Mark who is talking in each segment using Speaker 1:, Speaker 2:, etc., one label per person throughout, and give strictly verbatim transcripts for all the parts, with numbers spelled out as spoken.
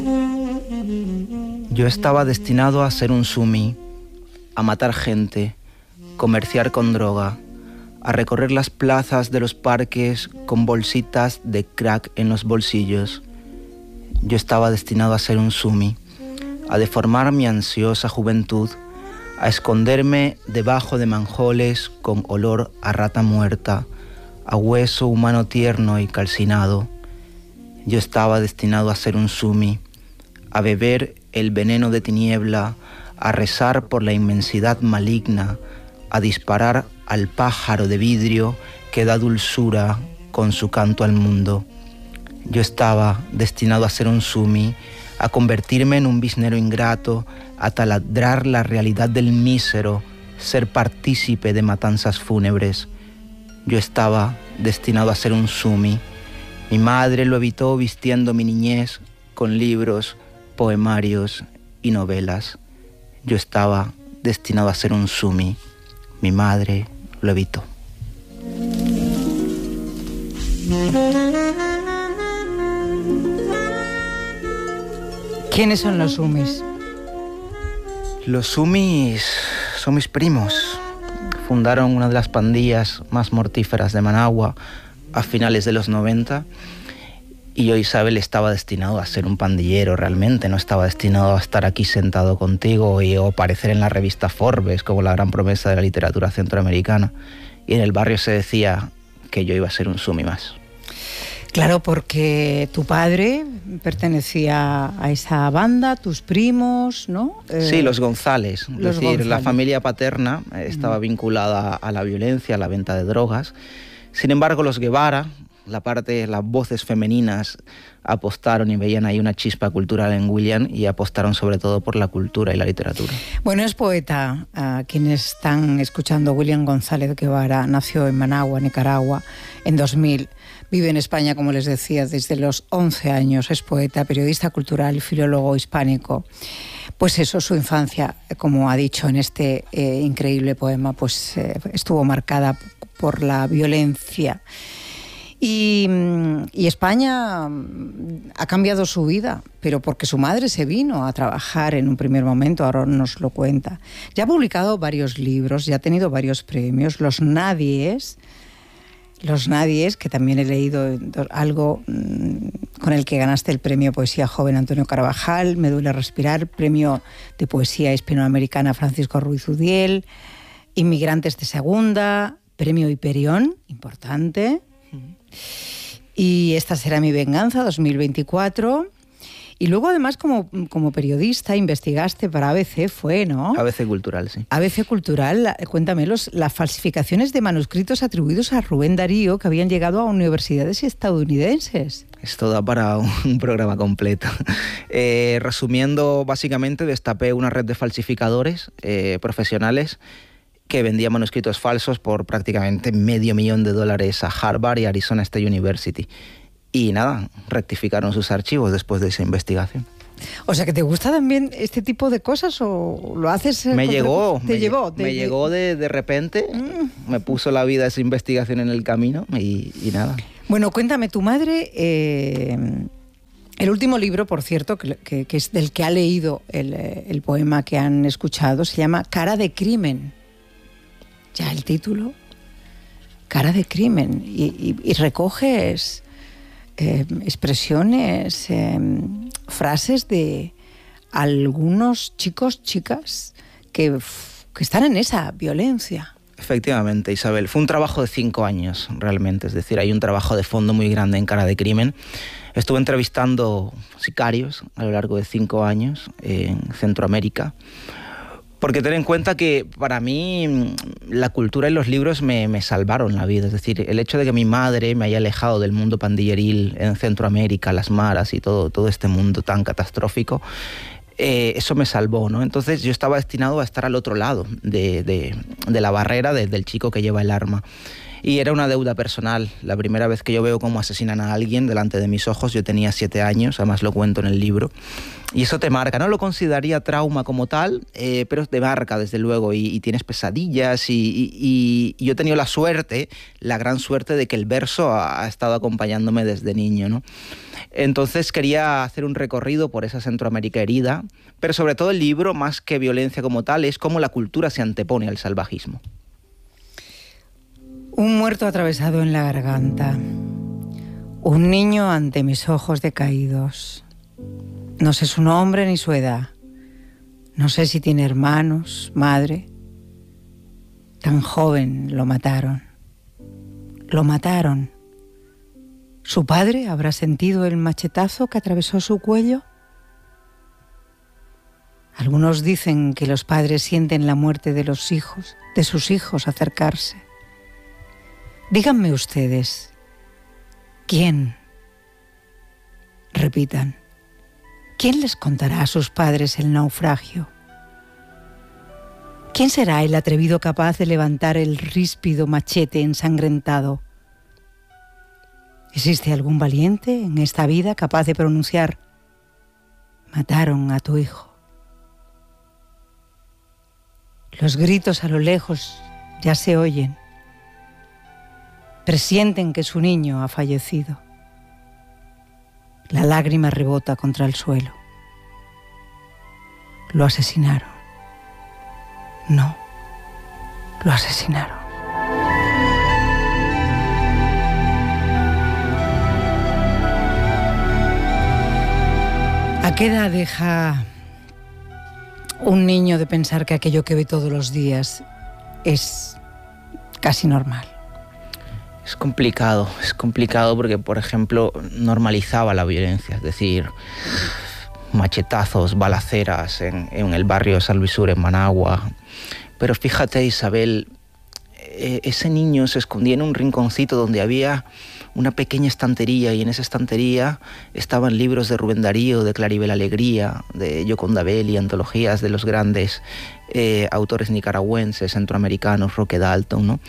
Speaker 1: Yo estaba destinado a ser un sumi, a matar gente, comerciar con droga, a recorrer las plazas de los parques con bolsitas de crack en los bolsillos. Yo estaba destinado a ser un sumi, a deformar mi ansiosa juventud, a esconderme debajo de manjoles con olor a rata muerta, a hueso humano tierno y calcinado. Yo estaba destinado a ser un sumi, a beber el veneno de tiniebla, a rezar por la inmensidad maligna, a disparar al pájaro de vidrio que da dulzura con su canto al mundo. Yo estaba destinado a ser un sumi, a convertirme en un biznero ingrato, a taladrar la realidad del mísero, ser partícipe de matanzas fúnebres. Yo estaba destinado a ser un sumi. Mi madre lo evitó vistiendo mi niñez con libros, poemarios y novelas. Yo estaba destinado a ser un sumi. Mi madre lo evitó.
Speaker 2: ¿Quiénes son los sumis?
Speaker 1: Los sumis son mis primos. Fundaron una de las pandillas más mortíferas de Managua a finales de los noventa. Y yo, Isabel, estaba destinado a ser un pandillero realmente, no estaba destinado a estar aquí sentado contigo y o aparecer en la revista Forbes como la gran promesa de la literatura centroamericana. Y en el barrio se decía que yo iba a ser un sumi más.
Speaker 2: Claro, porque tu padre pertenecía a esa banda, tus primos, ¿no? Eh,
Speaker 1: sí, los González. Es decir,
Speaker 2: González. La
Speaker 1: familia paterna estaba mm. vinculada a la violencia, a la venta de drogas. Sin embargo, los Guevara, la parte, las voces femeninas, apostaron y veían ahí una chispa cultural en William y apostaron sobre todo por la cultura y la literatura.
Speaker 2: Bueno, es poeta. Uh, quienes están escuchando, William González Guevara nació en Managua, Nicaragua, en dos mil. Vive en España, como les decía, desde los once años. Es poeta, periodista cultural, filólogo hispánico. Pues eso, su infancia, como ha dicho en este eh, increíble poema, pues eh, estuvo marcada por la violencia. Y, y España ha cambiado su vida, pero porque su madre se vino a trabajar en un primer momento, ahora nos lo cuenta. Ya ha publicado varios libros, ya ha tenido varios premios, Los Nadies, Los Nadies, que también he leído algo con el que ganaste el premio Poesía Joven Antonio Carvajal, Me duele respirar, premio de Poesía Hispanoamericana Francisco Ruiz Udiel, Inmigrantes de Segunda, premio Hiperión, importante. Y Esta será mi venganza, dos mil veinticuatro. Y luego, además, como, como periodista, investigaste para A B C, fue, ¿no?
Speaker 1: A B C Cultural, sí.
Speaker 2: A B C Cultural, cuéntame, los, las falsificaciones de manuscritos atribuidos a Rubén Darío que habían llegado a universidades estadounidenses.
Speaker 1: Esto da para un programa completo. Eh, resumiendo, básicamente, destapé una red de falsificadores eh, profesionales que vendía manuscritos falsos por prácticamente medio millón de dólares a Harvard y Arizona State University. Y nada, rectificaron sus archivos después de esa investigación.
Speaker 2: O sea, ¿que te gusta también este tipo de cosas o lo haces?
Speaker 1: Me llegó.
Speaker 2: ¿Te
Speaker 1: me
Speaker 2: llevó?
Speaker 1: Me
Speaker 2: te,
Speaker 1: llegó de, de repente, mm. me puso la vida esa investigación en el camino y, y nada.
Speaker 2: Bueno, cuéntame, tu madre... Eh, el último libro, por cierto, que, que, que es del que ha leído el, el poema que han escuchado, se llama Cara de crimen. Ya el título, Cara de crimen, y, y, y recoges eh, expresiones, eh, frases de algunos chicos, chicas que, que están en esa violencia.
Speaker 1: Efectivamente, Isabel, fue un trabajo de cinco años realmente, es decir, hay un trabajo de fondo muy grande en Cara de crimen. Estuve entrevistando sicarios a lo largo de cinco años en Centroamérica. Porque ten en cuenta que para mí la cultura y los libros me, me salvaron la vida. Es decir, el hecho de que mi madre me haya alejado del mundo pandilleril en Centroamérica, las maras y todo, todo este mundo tan catastrófico, eh, eso me salvó, ¿no? Entonces yo estaba destinado a estar al otro lado de, de, de la barrera de, del chico que lleva el arma. Y era una deuda personal. La primera vez que yo veo cómo asesinan a alguien delante de mis ojos, yo tenía siete años, además lo cuento en el libro. Y eso te marca. No lo consideraría trauma como tal, eh, pero te marca, desde luego, y, y tienes pesadillas. Y, y, y yo he tenido la suerte, la gran suerte de que el verso ha, ha estado acompañándome desde niño, ¿no? Entonces quería hacer un recorrido por esa Centroamérica herida, pero sobre todo el libro, más que violencia como tal, es cómo la cultura se antepone al salvajismo.
Speaker 2: Un muerto atravesado en la garganta. Un niño ante mis ojos decaídos. No sé su nombre ni su edad. No sé si tiene hermanos, madre. Tan joven lo mataron. Lo mataron. ¿Su padre habrá sentido el machetazo que atravesó su cuello? Algunos dicen que los padres sienten la muerte de los hijos, de sus hijos acercarse. Díganme ustedes, ¿quién? Repitan. ¿Quién les contará a sus padres el naufragio? ¿Quién será el atrevido capaz de levantar el ríspido machete ensangrentado? ¿Existe algún valiente en esta vida capaz de pronunciar: mataron a tu hijo? Los gritos a lo lejos ya se oyen. Presienten que su niño ha fallecido. La lágrima rebota contra el suelo. Lo asesinaron. No, lo asesinaron. ¿A qué edad deja un niño de pensar que aquello que ve todos los días es casi normal?
Speaker 1: Es complicado, es complicado porque, por ejemplo, normalizaba la violencia, es decir, machetazos, balaceras en, en el barrio de San Luis Sur, en Managua. Pero fíjate, Isabel, eh, ese niño se escondía en un rinconcito donde había una pequeña estantería, y en esa estantería estaban libros de Rubén Darío, de Claribel Alegría, de Gioconda Belli, antologías de los grandes eh, autores nicaragüenses, centroamericanos, Roque Dalton, ¿no?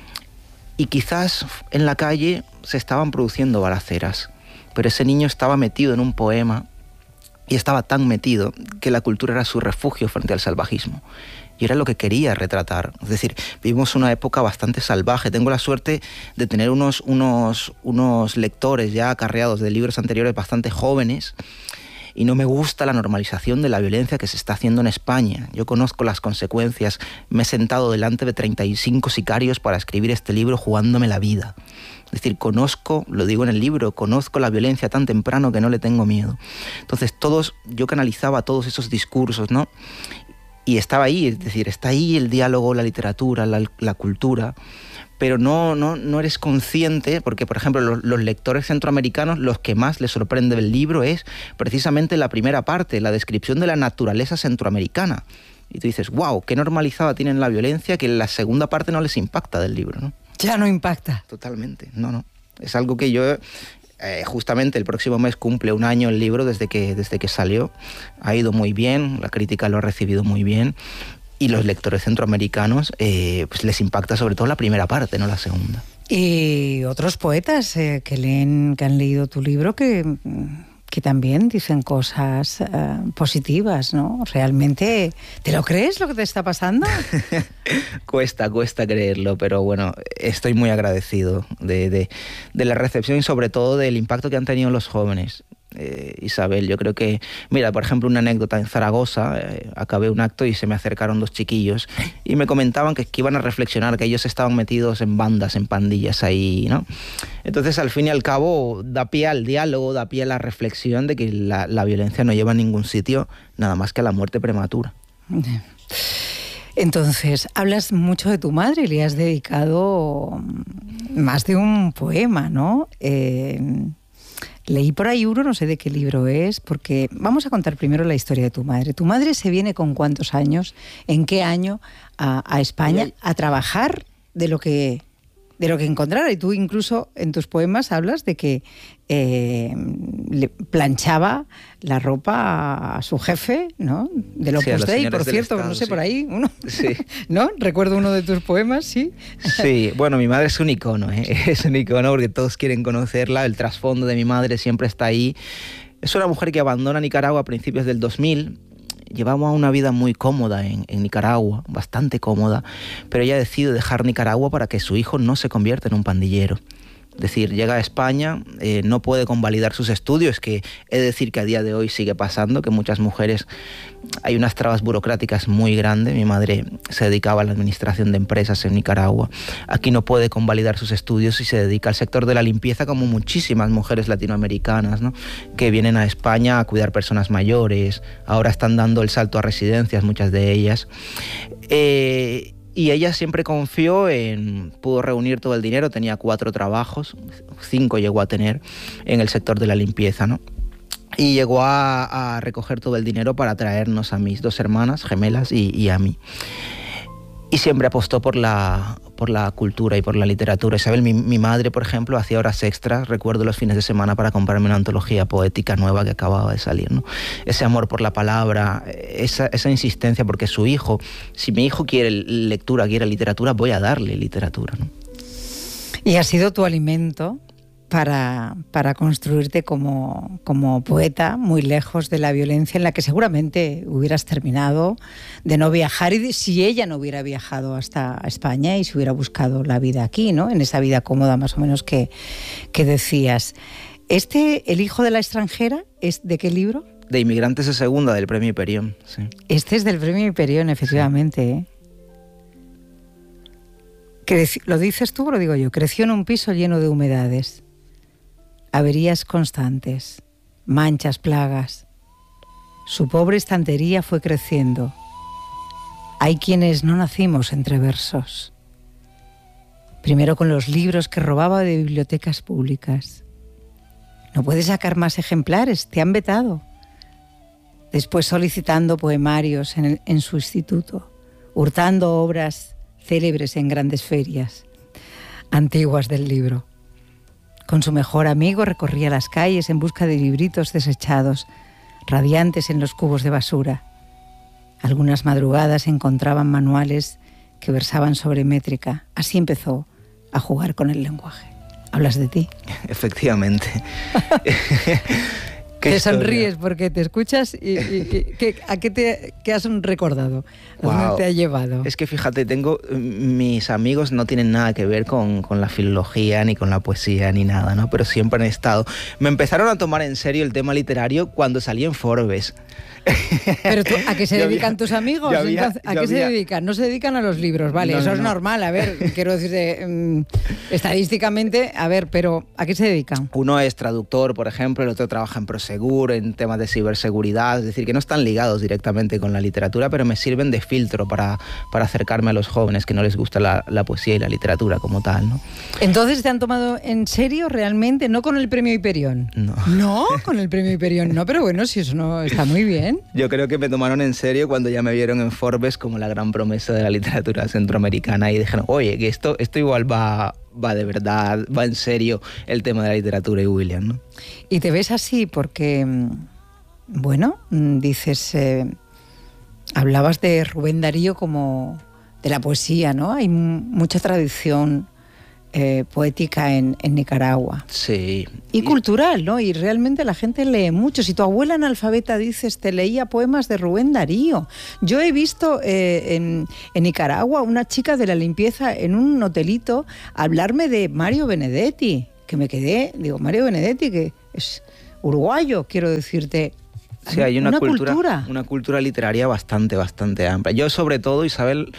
Speaker 1: Y quizás en la calle se estaban produciendo balaceras, pero ese niño estaba metido en un poema y estaba tan metido que la cultura era su refugio frente al salvajismo. Y era lo que quería retratar. Es decir, vivimos una época bastante salvaje. Tengo la suerte de tener unos, unos, unos lectores ya acarreados de libros anteriores bastante jóvenes, y no me gusta la normalización de la violencia que se está haciendo en España. Yo conozco las consecuencias. Me he sentado delante de treinta y cinco sicarios para escribir este libro jugándome la vida. Es decir, conozco, lo digo en el libro, conozco la violencia tan temprano que no le tengo miedo. Entonces, todos, yo canalizaba todos esos discursos, ¿no? Y estaba ahí, es decir, está ahí el diálogo, la literatura, la, la cultura, pero no, no, no eres consciente, porque, por ejemplo, los, los lectores centroamericanos, los que más les sorprende del libro es precisamente la primera parte, la descripción de la naturaleza centroamericana. Y tú dices, wow, qué normalizada tienen la violencia, que la segunda parte no les impacta del libro, ¿no?
Speaker 2: Ya no impacta.
Speaker 1: Totalmente, no, no. Es algo que yo... Eh, justamente el próximo mes cumple un año el libro desde que, desde que salió. Ha ido muy bien, la crítica lo ha recibido muy bien, y los lectores centroamericanos eh, pues les impacta sobre todo la primera parte, no la segunda.
Speaker 2: Y otros poetas eh, que leen, que han leído tu libro, que, que también dicen cosas eh, positivas, ¿no? ¿Realmente te lo crees lo que te está pasando?
Speaker 1: Cuesta, cuesta creerlo, pero bueno, estoy muy agradecido de, de, de la recepción y sobre todo del impacto que han tenido los jóvenes. Eh, Isabel, yo creo que, mira, por ejemplo, una anécdota en Zaragoza, eh, acabé un acto y se me acercaron dos chiquillos y me comentaban que, que iban a reflexionar, que ellos estaban metidos en bandas, en pandillas ahí, ¿no? Entonces, al fin y al cabo, da pie al diálogo, da pie a la reflexión de que la, la violencia no lleva a ningún sitio, nada más que a la muerte prematura.
Speaker 2: Entonces, hablas mucho de tu madre y le has dedicado más de un poema, ¿no? Eh... Leí por ahí uno, no sé de qué libro es, porque vamos a contar primero la historia de tu madre. ¿Tu madre se viene con cuántos años, en qué año a, a España a trabajar de lo que de lo que encontrara? Y tú incluso en tus poemas hablas de que eh, le planchaba la ropa a su jefe, ¿no? De lo
Speaker 1: sí,
Speaker 2: Opus Dei, por cierto,
Speaker 1: Estado,
Speaker 2: no sé,
Speaker 1: sí.
Speaker 2: por ahí uno,
Speaker 1: sí.
Speaker 2: ¿no? Recuerdo uno de tus poemas, sí.
Speaker 1: Sí, bueno, mi madre es un icono, ¿eh? Es un icono porque todos quieren conocerla, el trasfondo de mi madre siempre está ahí. Es una mujer que abandona Nicaragua a principios del dos mil. Llevamos una vida muy cómoda en, en Nicaragua, bastante cómoda, pero ella decide dejar Nicaragua para que su hijo no se convierta en un pandillero. Es decir, llega a España, eh, no puede convalidar sus estudios, que he de decir que a día de hoy sigue pasando, que muchas mujeres, hay unas trabas burocráticas muy grandes. Mi madre se dedicaba a la administración de empresas en Nicaragua. Aquí no puede convalidar sus estudios y se dedica al sector de la limpieza, como muchísimas mujeres latinoamericanas, ¿no?, que vienen a España a cuidar personas mayores. Ahora están dando el salto a residencias, muchas de ellas. Eh, Y ella siempre confió en... Pudo reunir todo el dinero, tenía cuatro trabajos, cinco llegó a tener en el sector de la limpieza, ¿no? Y llegó a, a recoger todo el dinero para traernos a mis dos hermanas gemelas y, y a mí. Y siempre apostó por la, por la cultura y por la literatura. Isabel, mi, mi madre, por ejemplo, hacía horas extras, recuerdo los fines de semana, para comprarme una antología poética nueva que acababa de salir, ¿no? Ese amor por la palabra, esa, esa insistencia, porque su hijo, si mi hijo quiere lectura, quiere literatura, voy a darle literatura, ¿no?
Speaker 2: Y ha sido tu alimento para, para construirte como, como poeta, muy lejos de la violencia, en la que seguramente hubieras terminado de no viajar, y de, si ella no hubiera viajado hasta España y se hubiera buscado la vida aquí, ¿no?, en esa vida cómoda más o menos que, que decías. Este, El hijo de la extranjera, ¿es de qué libro?
Speaker 1: De Inmigrantes de Segunda, del Premio Hiperión, sí.
Speaker 2: Este es del Premio Hiperión, efectivamente, ¿eh? Creci- ¿Lo dices tú o lo digo yo? Creció en un piso lleno de humedades, averías constantes, manchas, plagas. Su pobre estantería fue creciendo. Hay quienes no nacimos entre versos. Primero con los libros que robaba de bibliotecas públicas. No puedes sacar más ejemplares, te han vetado. Después solicitando poemarios en, el, en su instituto, hurtando obras célebres en grandes ferias antiguas del libro. Con su mejor amigo recorría las calles en busca de libritos desechados, radiantes en los cubos de basura. Algunas madrugadas encontraban manuales que versaban sobre métrica. Así empezó a jugar con el lenguaje. ¿Hablas de ti?
Speaker 1: Efectivamente.
Speaker 2: Te sonríes porque te escuchas y, y, y ¿qué, ¿a qué te qué has recordado? ¿A
Speaker 1: wow.
Speaker 2: dónde te ha llevado?
Speaker 1: Es que fíjate, tengo mis amigos no tienen nada que ver con, con la filología, ni con la poesía, ni nada, ¿no? Pero siempre han estado. Me empezaron a tomar en serio el tema literario cuando salí en Forbes.
Speaker 2: ¿Pero tú, a qué se dedican había, tus amigos?
Speaker 1: Había,
Speaker 2: Entonces, ¿a qué
Speaker 1: había...
Speaker 2: se dedican? No se dedican a los libros, vale, no, eso no, es no. normal, a ver, quiero decir, um, estadísticamente, a ver, pero ¿a qué se dedican?
Speaker 1: Uno es traductor, por ejemplo, el otro trabaja en Prosegur, en temas de ciberseguridad, es decir, que no están ligados directamente con la literatura, pero me sirven de filtro para, para acercarme a los jóvenes que no les gusta la, la poesía y la literatura como tal, ¿no?
Speaker 2: Entonces, ¿te han tomado en serio realmente? ¿No con el Premio Hiperión?
Speaker 1: No.
Speaker 2: ¿No? Con el Premio Hiperión, no, pero bueno, si eso no está muy bien.
Speaker 1: Yo creo que me tomaron en serio cuando ya me vieron en Forbes como la gran promesa de la literatura centroamericana y dijeron, oye, que esto, esto igual va, va de verdad, va en serio el tema de la literatura y William, ¿no?
Speaker 2: Y te ves así porque, bueno, dices, eh, hablabas de Rubén Darío como de la poesía, ¿no? Hay mucha tradición Eh, poética en, en Nicaragua.
Speaker 1: Sí.
Speaker 2: Y, y cultural, ¿no? Y realmente la gente lee mucho. Si tu abuela analfabeta, dices, te leía poemas de Rubén Darío. Yo he visto eh, en, en Nicaragua una chica de la limpieza en un hotelito hablarme de Mario Benedetti, que me quedé, digo, Mario Benedetti, que es uruguayo, quiero decirte.
Speaker 1: Sí, hay una,
Speaker 2: una
Speaker 1: cultura,
Speaker 2: cultura.
Speaker 1: Una cultura literaria bastante, bastante amplia. Yo, sobre todo, Isabel...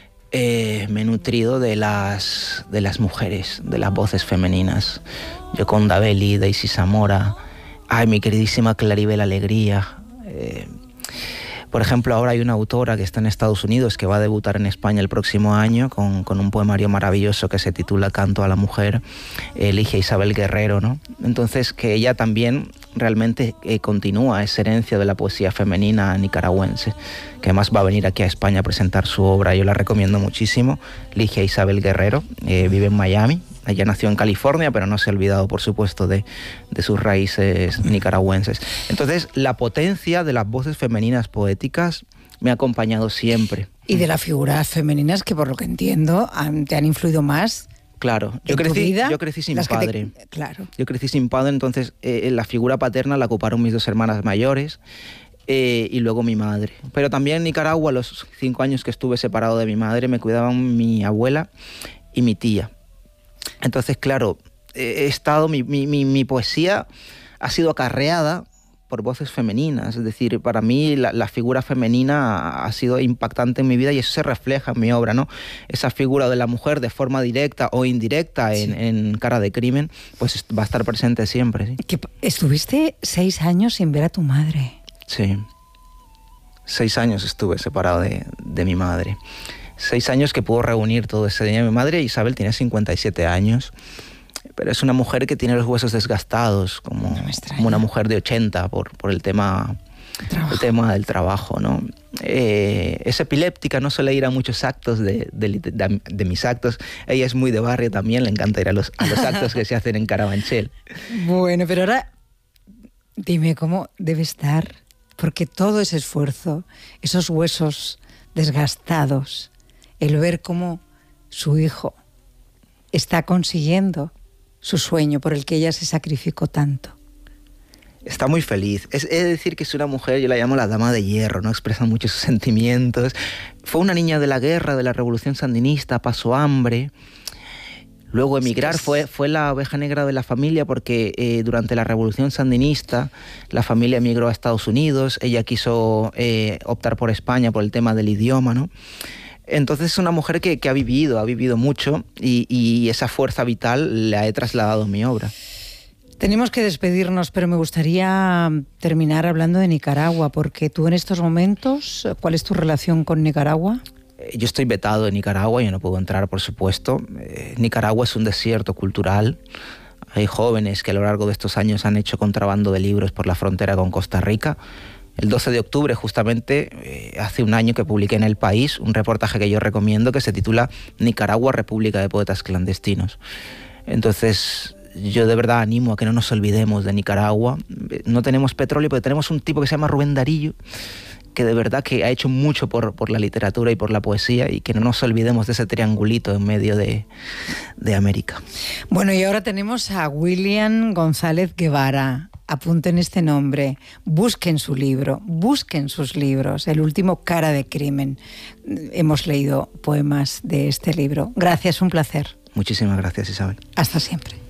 Speaker 1: Eh, me he nutrido de las, de las mujeres, de las voces femeninas. Yoconda Belli, Daisy Zamora, ay, mi queridísima Claribel Alegría. Eh, por ejemplo, ahora hay una autora que está en Estados Unidos que va a debutar en España el próximo año con, con un poemario maravilloso que se titula Canto a la Mujer, eh, Ligia Isabel Guerrero, ¿no? Entonces, que ella también realmente eh, continúa esa herencia de la poesía femenina nicaragüense, que además va a venir aquí a España a presentar su obra. Yo la recomiendo muchísimo. Ligia Isabel Guerrero, eh, vive en Miami. Ella nació en California, pero no se ha olvidado, por supuesto, de, de sus raíces nicaragüenses. Entonces, la potencia de las voces femeninas poéticas me ha acompañado siempre.
Speaker 2: Y de las figuras femeninas que, por lo que entiendo, han, te han influido más
Speaker 1: Claro, yo crecí,
Speaker 2: vida,
Speaker 1: yo crecí sin padre.
Speaker 2: Te, claro.
Speaker 1: Yo crecí sin padre, entonces eh, la figura paterna la ocuparon mis dos hermanas mayores eh, y luego mi madre. Pero también en Nicaragua, los cinco años que estuve separado de mi madre, me cuidaban mi abuela y mi tía. Entonces, claro, he estado, mi, mi, mi, mi poesía ha sido acarreada por voces femeninas, es decir, para mí la, la figura femenina ha sido impactante en mi vida y eso se refleja en mi obra, ¿no? Esa figura de la mujer de forma directa o indirecta en, sí. en Cara de Crimen, pues va a estar presente siempre. ¿Sí?
Speaker 2: Que estuviste seis años sin ver a tu madre.
Speaker 1: Sí, seis años estuve separado de, de mi madre. Seis años que pudo reunir todo ese día. Mi madre, Isabel, tiene cincuenta y siete años. Pero es una mujer que tiene los huesos desgastados, como, no como una mujer de ochenta por, por el, tema, el tema del trabajo, ¿no? Eh, es epiléptica, no suele ir a muchos actos de, de, de, de mis actos. Ella es muy de barrio también, le encanta ir a los, a los actos que se hacen en Carabanchel.
Speaker 2: Bueno, pero ahora dime cómo debe estar, porque todo ese esfuerzo, esos huesos desgastados, el ver cómo su hijo está consiguiendo su sueño por el que ella se sacrificó tanto.
Speaker 1: Está muy feliz. Es, es decir, que es una mujer, yo la llamo la dama de hierro, ¿no? Expresa mucho sus sentimientos. Fue una niña de la guerra, de la revolución sandinista, pasó hambre. Luego emigrar sí, fue, fue la oveja negra de la familia porque eh, durante la revolución sandinista la familia emigró a Estados Unidos. Ella quiso eh, optar por España por el tema del idioma, ¿no? Entonces es una mujer que, que ha vivido, ha vivido mucho y, y esa fuerza vital la he trasladado en mi obra.
Speaker 2: Tenemos que despedirnos, pero me gustaría terminar hablando de Nicaragua, porque tú en estos momentos, ¿cuál es tu relación con Nicaragua?
Speaker 1: Yo estoy vetado en Nicaragua, yo no puedo entrar, por supuesto. Eh, Nicaragua es un desierto cultural. Hay jóvenes que a lo largo de estos años han hecho contrabando de libros por la frontera con Costa Rica. El doce de octubre, justamente, eh, hace un año que publiqué en El País un reportaje que yo recomiendo que se titula Nicaragua, República de Poetas Clandestinos. Entonces, yo de verdad animo a que no nos olvidemos de Nicaragua. No tenemos petróleo, pero tenemos un tipo que se llama Rubén Darillo, que de verdad que ha hecho mucho por, por la literatura y por la poesía, y que no nos olvidemos de ese triangulito en medio de, de América.
Speaker 2: Bueno, y ahora tenemos a William González Guevara. Apunten este nombre, busquen su libro, busquen sus libros. El último, Cara de Crimen. Hemos leído poemas de este libro. Gracias, un placer.
Speaker 1: Muchísimas gracias, Isabel.
Speaker 2: Hasta siempre.